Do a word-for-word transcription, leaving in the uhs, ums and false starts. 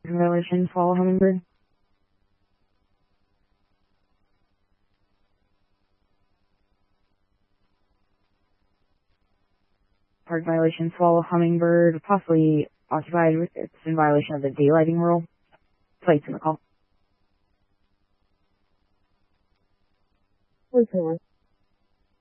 Violation, follow Hummingbird. Park violation, follow Hummingbird, possibly occupied. It's in violation of the daylighting rule. Plates in the call. one four one.